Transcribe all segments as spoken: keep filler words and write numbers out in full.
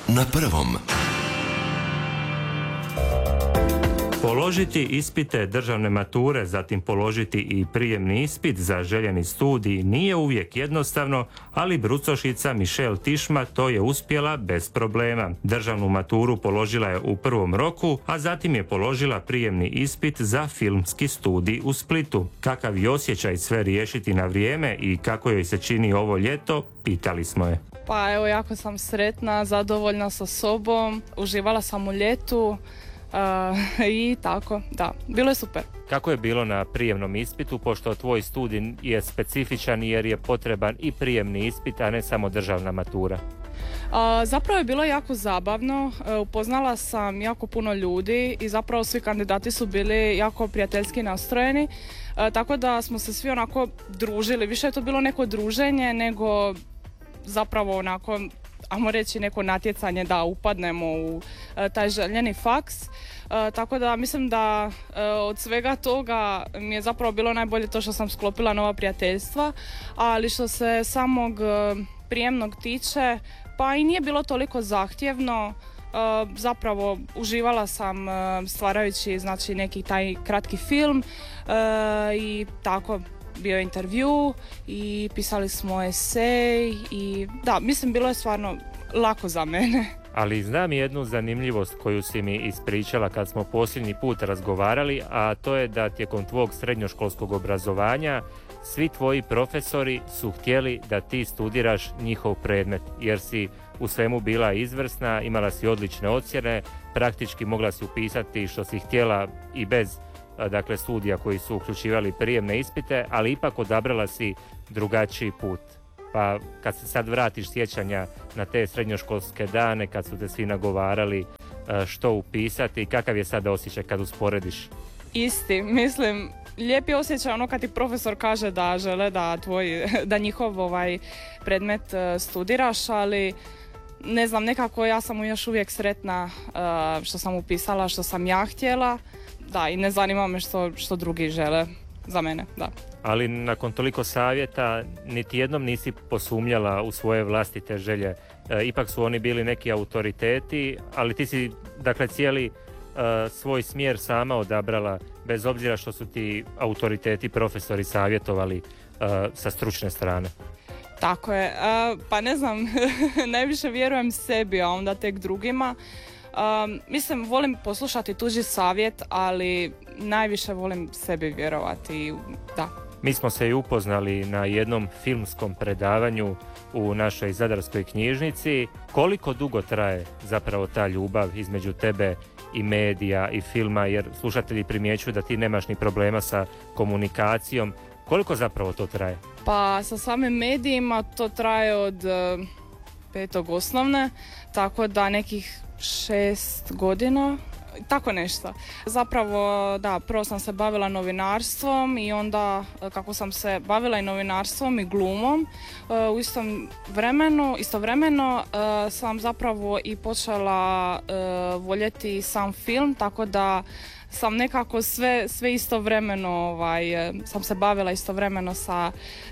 na prvom. Položiti ispite državne mature, zatim položiti i prijemni ispit za željeni studij nije uvijek jednostavno, ali brucošica Michelle Tišma to je uspjela bez problema. Državnu maturu položila je u prvom roku, a zatim je položila prijemni ispit za filmski studij u Splitu. Kakav je osjećaj sve riješiti na vrijeme i kako joj se čini ovo ljeto, pitali smo je. Pa evo, jako sam sretna, zadovoljna sa sobom, uživala sam u ljetu. Uh, i tako, da, bilo je super. Kako je bilo na prijemnom ispitu, pošto tvoj studij je specifičan jer je potreban i prijemni ispit, a ne samo državna matura? Uh, zapravo je bilo jako zabavno, uh, upoznala sam jako puno ljudi i zapravo svi kandidati su bili jako prijateljski nastrojeni, uh, tako da smo se svi onako družili, više je to bilo neko druženje nego zapravo onako, ajmo reći, neko natjecanje da upadnemo u e, taj željeni faks. E, tako da mislim da e, od svega toga mi je zapravo bilo najbolje to što sam sklopila nova prijateljstva, ali što se samog e, prijemnog tiče, pa i nije bilo toliko zahtjevno. E, zapravo uživala sam e, stvarajući znači neki taj kratki film e, i tako. Bio je intervju i pisali smo esej i da, mislim bilo je stvarno lako za mene. Ali znam jednu zanimljivost koju si mi ispričala kad smo posljednji put razgovarali, a to je da tijekom tvog srednjoškolskog obrazovanja svi tvoji profesori su htjeli da ti studiraš njihov predmet, jer si u svemu bila izvrsna, imala si odlične ocjene, praktički mogla si upisati što si htjela i bez dakle studija koji su uključivali prijemne ispite, ali ipak odabrala si drugačiji put. Pa kad se sad vratiš sjećanja na te srednjoškolske dane, kad su te svi nagovarali što upisati, kakav je sada osjećaj kad usporediš? Isti, mislim, lijepi osjećaj ono kad ti profesor kaže da žele da tvoj, da njihov ovaj predmet studiraš, ali ne znam, nekako ja sam još uvijek sretna što sam upisala, što sam ja htjela. Da, i ne zanima me što, što drugi žele za mene, da. Ali nakon toliko savjeta niti jednom nisi posumnjala u svoje vlastite želje. E, ipak su oni bili neki autoriteti, ali ti si dakle cijeli e, svoj smjer sama odabrala, bez obzira što su ti autoriteti profesori savjetovali e, sa stručne strane. Tako je, e, pa ne znam, najviše vjerujem sebi, a onda tek drugima. Um, mislim, volim poslušati tuđi savjet, ali najviše volim sebi vjerovati, da. Mi smo se i upoznali na jednom filmskom predavanju u našoj zadarskoj knjižnici. Koliko dugo traje zapravo ta ljubav između tebe i medija i filma, jer slušatelji primjećuju da ti nemaš ni problema sa komunikacijom. Koliko zapravo to traje? Pa sa samim medijima to traje od uh, petog osnovne, tako da nekih šest godina, tako nešto. Zapravo, da, prvo sam se bavila novinarstvom i onda kako sam se bavila i novinarstvom i glumom, u istom vremenu, istovremeno sam zapravo i počela voljeti sam film, tako da sam nekako sve, sve istovremeno, ovaj, sam se bavila istovremeno sa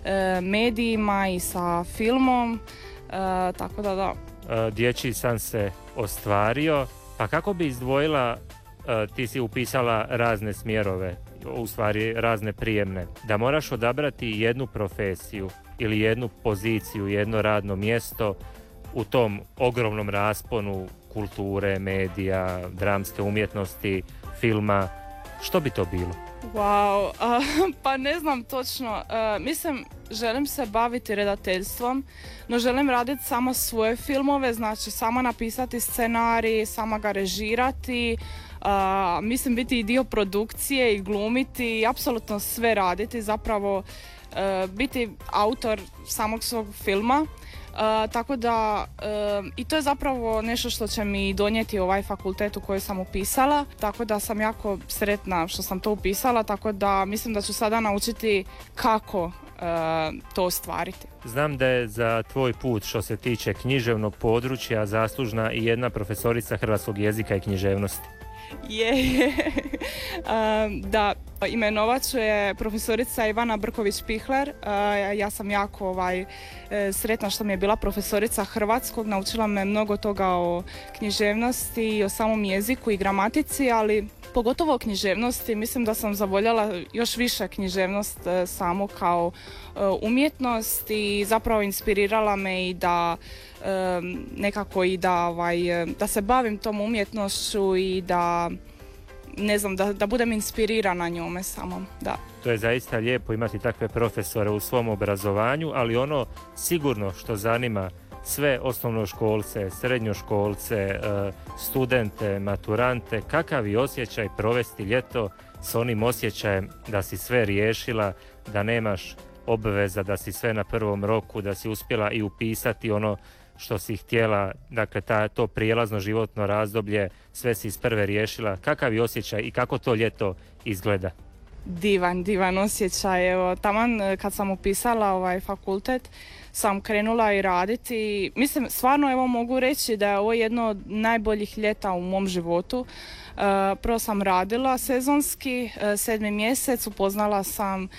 medijima i sa filmom, tako da da. Dječji san se ostvario, pa kako bi izdvojila, ti si upisala razne smjerove, u stvari razne prijemne, da moraš odabrati jednu profesiju ili jednu poziciju, jedno radno mjesto u tom ogromnom rasponu kulture, medija, dramske umjetnosti, filma, što bi to bilo? Wow, uh, pa ne znam točno, uh, mislim, želim se baviti redateljstvom, no želim raditi samo svoje filmove, znači sama napisati scenarij, sama ga režirati, uh, mislim biti i dio produkcije i glumiti i apsolutno sve raditi, zapravo uh, biti autor samog svog filma. Uh, tako da uh, i to je zapravo nešto što će mi donijeti ovaj fakultet u koji sam upisala, tako da sam jako sretna što sam to upisala, tako da mislim da ću sada naučiti kako uh, to ostvariti. Znam da je za tvoj put što se tiče književnog područja zaslužna i jedna profesorica hrvatskog jezika i književnosti. Je, je. Um, da, imenovat ću je profesorica Ivana Brković-Pihler. Uh, ja sam jako ovaj, sretna što mi je bila profesorica hrvatskog. Naučila me mnogo toga o književnosti, o samom jeziku i gramatici, ali pogotovo o književnosti. Mislim da sam zavoljela još više književnost uh, samo kao uh, umjetnost i zapravo inspirirala me i da um, nekako i da, ovaj, da se bavim tom umjetnošću i da ne znam, da, da budem inspirirana njome samo, da. To je zaista lijepo imati takve profesore u svom obrazovanju, ali ono sigurno što zanima sve osnovnoškolce, srednjoškolce, studente, maturante, kakav je osjećaj provesti ljeto s onim osjećajem da si sve riješila, da nemaš obveza, da si sve na prvom roku, da si uspjela i upisati ono što si htjela, dakle ta, to prijelazno životno razdoblje, sve si iz prve riješila. Kakav je osjećaj i kako to ljeto izgleda? Divan, divan osjećaj. Evo, taman kad sam upisala ovaj fakultet, sam krenula i raditi. Mislim, stvarno evo mogu reći da je ovo jedno od najboljih ljeta u mom životu. Uh, prvo sam radila sezonski, uh, sedmi mjesec, upoznala sam uh,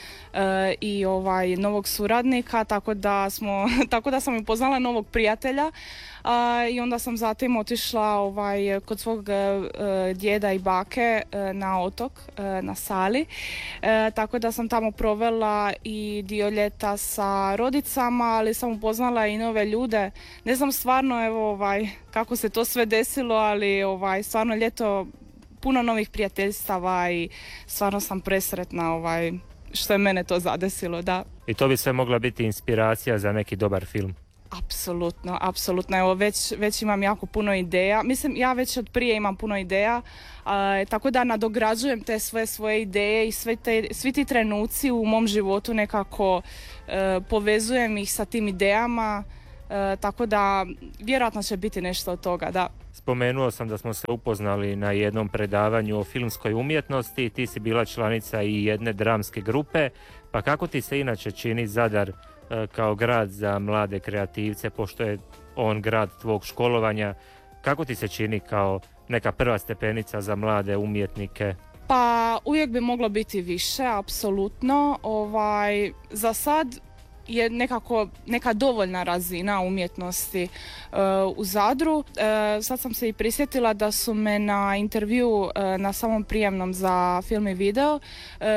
i ovaj novog suradnika, tako da smo, tako da sam upoznala novog prijatelja. Uh, I onda sam zatim otišla ovaj, kod svog uh, djeda i bake uh, na otok, uh, na Sali. Uh, tako da sam tamo provela i dio ljeta sa rodicama, ali sam upoznala i nove ljude. Ne znam stvarno evo, ovaj, kako se to sve desilo, ali ovaj, stvarno ljeto puno novih prijateljstava i stvarno sam presretna ovaj, što je mene to zadesilo, da. I to bi sve mogla biti inspiracija za neki dobar film. Apsolutno, apsolutno. Evo već, već imam jako puno ideja. Mislim, ja već od prije imam puno ideja, a, tako da nadograđujem te sve svoje ideje i sve te, svi ti trenuci u mom životu nekako e, povezujem ih sa tim idejama, e, tako da vjerojatno će biti nešto od toga, da. Spomenuo sam da smo se upoznali na jednom predavanju o filmskoj umjetnosti, ti si bila članica i jedne dramske grupe, pa kako ti se inače čini Zadar kao grad za mlade kreativce, pošto je on grad tvog školovanja, kako ti se čini kao neka prva stepenica za mlade umjetnike? Pa uvijek bi moglo biti više, apsolutno. Ovaj, za sad je nekako neka dovoljna razina umjetnosti uh, u Zadru. Uh, sad sam se i prisjetila da su me na intervju uh, na samom prijemnom za film i video uh,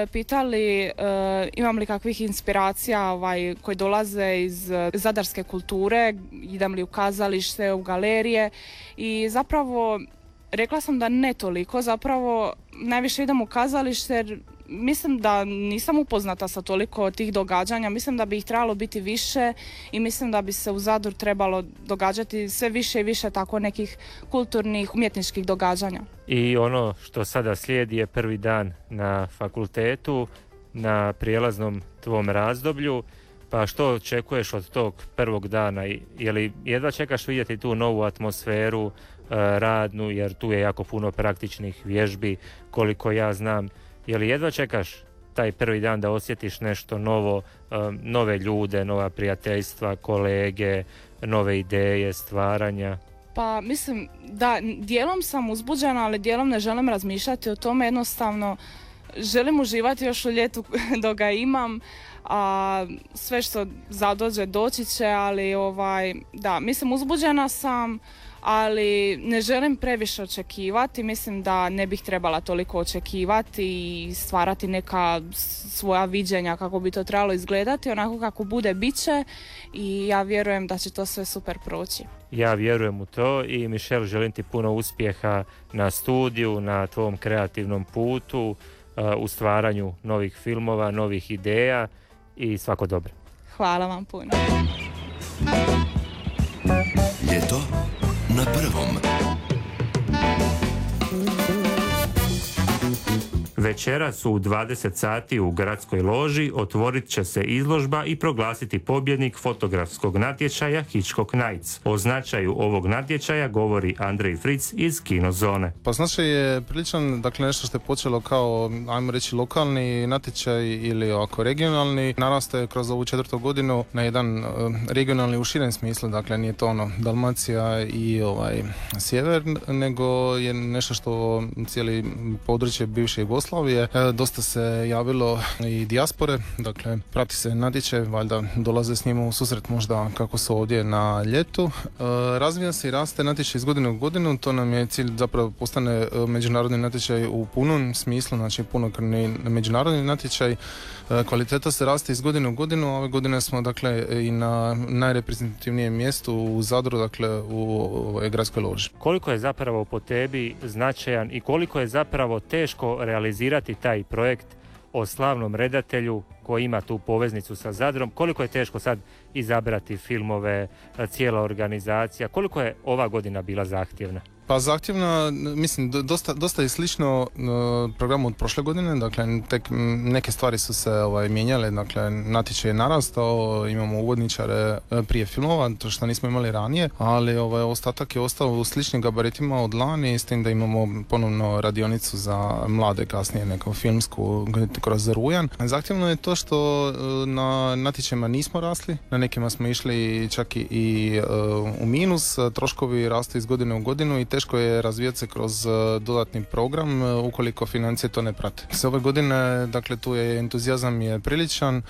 pitali uh, imam li kakvih inspiracija ovaj, koji dolaze iz uh, zadarske kulture, idem li u kazalište, u galerije i zapravo rekla sam da ne toliko, zapravo najviše idem u kazalište jer mislim da nisam upoznata sa toliko tih događanja, mislim da bi ih trebalo biti više i mislim da bi se u Zadru trebalo događati sve više i više tako nekih kulturnih, umjetničkih događanja. I ono što sada slijedi je prvi dan na fakultetu, na prijelaznom tvom razdoblju, pa što očekuješ od tog prvog dana? Je li jedva čekaš vidjeti tu novu atmosferu radnu, jer tu je jako puno praktičnih vježbi, koliko ja znam. Je li jedva čekaš taj prvi dan da osjetiš nešto novo, nove ljude, nova prijateljstva, kolege, nove ideje, stvaranja? Pa mislim da dijelom sam uzbuđena, ali dijelom ne želim razmišljati o tome, jednostavno želim uživati još u ljetu dok ga imam, a sve što zadođe doći će, ali ovaj, da, mislim uzbuđena sam, ali ne želim previše očekivati, mislim da ne bih trebala toliko očekivati i stvarati neka svoja viđenja kako bi to trebalo izgledati, onako kako bude bit će i ja vjerujem da će to sve super proći. Ja vjerujem u to i Michelle, želim ti puno uspjeha na studiju, na tvom kreativnom putu, u stvaranju novih filmova, novih ideja i svako dobro. Hvala vam puno. Ljeto na prvom. Već Večeras u dvadeset sati u gradskoj loži otvorit će se izložba i proglasiti pobjednik fotografskog natječaja Hitchcock Nights. O značaju ovog natječaja govori Andrej Fritz iz Kinozone. Pa značaj je priličan, dakle nešto što je počelo kao, ajmo reći, lokalni natječaj ili ovako regionalni, naraste kroz ovu četvrtu godinu na jedan uh, regionalni u širem smislu, dakle nije to ono Dalmacija i ovaj sjever, nego je nešto što cijeli područje bivše Jugoslavije. E, dosta se javilo i dijaspore, dakle prati se natječaj, valjda dolaze s njima u susret možda kako su ovdje na ljetu. E, razvija se i raste natječaj iz godine u godinu, to nam je cilj zapravo postane međunarodni natječaj u punom smislu, znači punokrvni međunarodni natječaj. E, kvaliteta se raste iz godine u godinu, a ove godine smo dakle i na najreprezentativnijem mjestu u Zadru, dakle u gradskoj loži. Koliko je zapravo po tebi značajan i koliko je zapravo teško realizirati taj projekt o slavnom redatelju koji ima tu poveznicu sa Zadrom, koliko je teško sad izabrati filmove, cijela organizacija, koliko je ova godina bila zahtjevna? Pa zahtjevna, mislim, dosta, dosta je slično uh, programu od prošle godine, dakle tek neke stvari su se ovaj, mijenjale, dakle natječaj je narastao, imamo uvodničare prije filmova, to što nismo imali ranije, ali ovaj, ostatak je ostao u sličnim gabaritima od lani, s tim da imamo ponovno radionicu za mlade kasnije, neku filmsku kroz rujan. Zahtjevno je to što uh, na natječajima nismo rasli, na nekima smo išli čak i, i uh, u minus, troškovi rastu iz godine u godinu i teško je razvijati se kroz dodatni program ukoliko financije to ne prate. S ove godine, dakle, tu je entuzijazam je priličan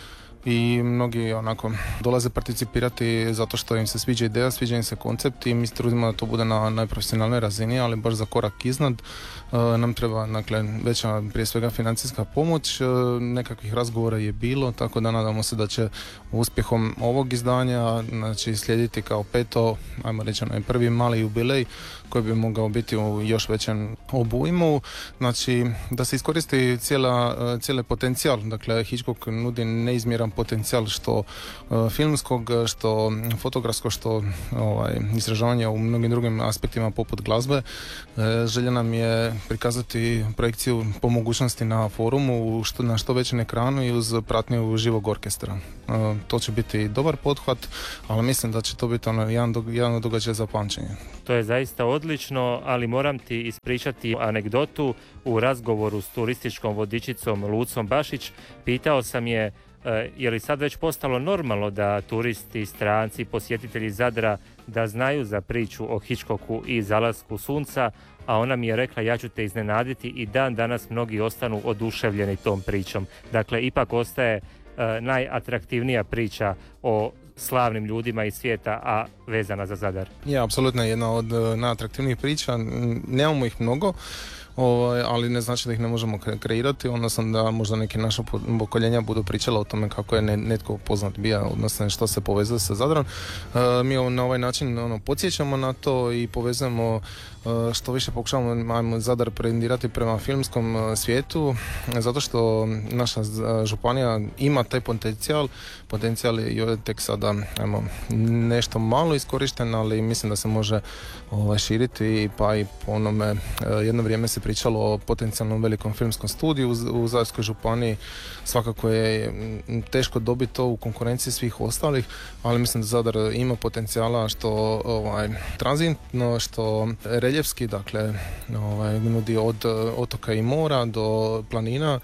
i mnogi onako dolaze participirati zato što im se sviđa ideja, sviđa im se koncept i mi se trudimo da to bude na najprofesionalnoj razini, ali baš za korak iznad uh, nam treba, dakle, veća prije svega financijska pomoć, uh, nekakvih razgovora je bilo, tako da nadamo se da će uspjehom ovog izdanja, znači, slijediti kao peto, ajmo reći onaj prvi mali jubilej koji bi mogao biti u još većem obujmu, znači da se iskoristi cijela, cijeli potencijal, dakle Hitchcock nudi neizmjeran potencijal što uh, filmskog, što fotografskog, što ovaj, istražavanja u mnogim drugim aspektima poput glazbe. Uh, želja nam je prikazati projekciju po mogućnosti na forumu što, na što većem ekranu i uz pratnju živog orkestra. Uh, to će biti dobar pothvat, ali mislim da će to biti ono, jedan, do, jedan događaj za pamćenje. To je zaista odlično, ali moram ti ispričati anegdotu. U razgovoru s turističkom vodičicom Lucom Bašić pitao sam je je li sad već postalo normalno da turisti, stranci, posjetitelji Zadra da znaju za priču o Hitchcocku i Zalasku sunca, a ona mi je rekla ja ću te iznenaditi i dan danas mnogi ostanu oduševljeni tom pričom. Dakle, ipak ostaje uh, najatraktivnija priča o slavnim ljudima iz svijeta, a vezana za Zadar. Je, apsolutno jedna od najatraktivnijih priča. Nemamo ih mnogo, ovaj, ali ne znači da ih ne možemo kreirati, odnosno da možda neke naše pokoljenja budu pričala o tome kako je netko poznat bija, odnosno što se povezuje sa Zadrom. E, mi na ovaj način ono, podsjećamo na to i povezujemo e, što više pokušavamo ajmo, Zadar prezentirati prema filmskom e, svijetu, zato što naša županija ima taj potencijal. Potencijal je tek sada ajmo, nešto malo iskorišten, ali mislim da se može ovaj, širiti, pa i po onome e, jedno vrijeme se pričalo o potencijalnom velikom filmskom studiju u, u Zadarskoj županiji. Svakako je teško dobiti to u konkurenciji svih ostalih, ali mislim da Zadar ima potencijala što ovaj, tranzitno, što reljefski, dakle ovaj, nudi od otoka i mora do planina,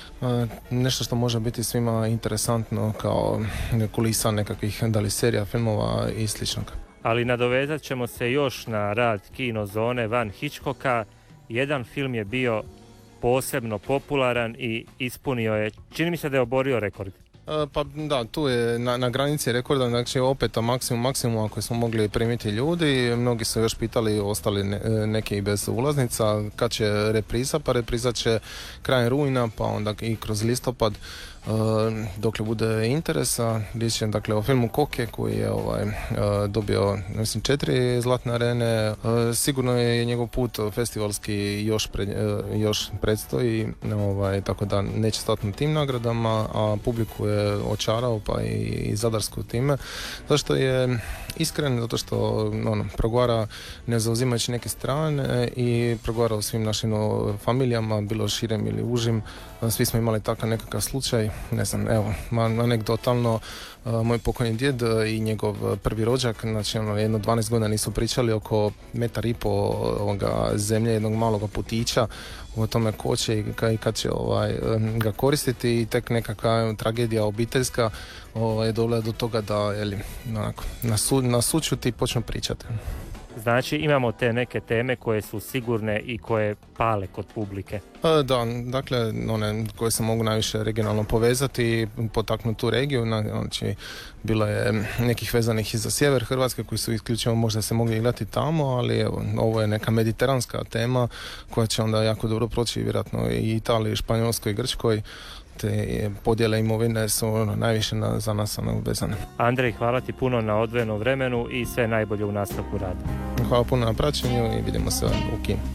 nešto što može biti svima interesantno kao kulisa nekakvih da li serija, filmova i sličnog. Ali nadovezat ćemo se još na rad Kinozone van Hitchcocka. Jedan film je bio posebno popularan i ispunio je, čini mi se da je oborio rekord. E, pa da, tu je na, na granici rekorda, znači opet maksimum maksimuma koji smo mogli primiti ljudi. Mnogi su još pitali, ostali ne, neki i bez ulaznica, kad će repriza, pa repriza će krajem rujna, pa onda i kroz listopad. dokle bude interesa. Riječ je dakle o filmu Koke koji je ovaj, dobio mislim četiri zlatne arene. Sigurno je njegov put festivalski još, pred, još predstoji, ovaj, tako da neće stati na tim nagradama, a publiku je očarao pa i, i zadarsku time. Zašto je iskren, zato što ono, progovara ne zauzimajući neke strane i progovara o svim našim o, familijama, bilo širem ili užim. Svi smo imali takav nekakav slučaj, ne znam, evo, anegdotalno, moj pokojni djed i njegov prvi rođak, znači ono, jedno dvanaest godina nisu pričali oko metar i po ovoga zemlje, jednog malog putića, o tome ko će i kad će ovaj, ga koristiti, i tek nekakva tragedija obiteljska ovaj, dovela do toga da jeli, onako, nasu, nasučuti i počnu pričati. Znači imamo te neke teme koje su sigurne i koje pale kod publike. Da, dakle one koje se mogu najviše regionalno povezati i potaknuti tu regiju. Znači bilo je nekih vezanih i za sjever Hrvatske koji su isključivo možda se mogli igrati tamo, ali evo, ovo je neka mediteranska tema koja će onda jako dobro proći vjerojatno i Italiji, Španjolskoj i Grčkoj. Te podjele imovine su ono, najviše na, za nas ono, vezane. Andrej, hvala ti puno na odvojenom vremenu i sve najbolje u nastavku rada. Hvala puno na praćenju i vidimo se u kinu.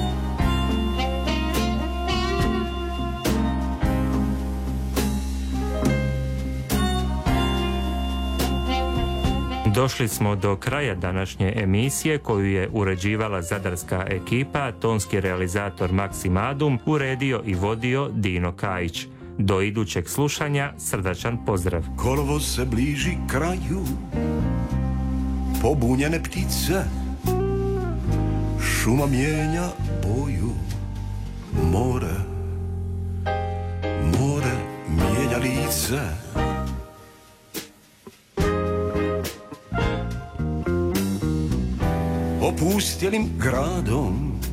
Došli smo do kraja današnje emisije koju je uređivala zadarska ekipa, tonski realizator Maksim Adum, uredio i vodio Dino Kajić. Do idućeg slušanja srdačan pozdrav. Kolovoz se bliži kraju, pobunjene ptice, šuma mijenja boju, more, more mijenja lice. Opustjelim gradom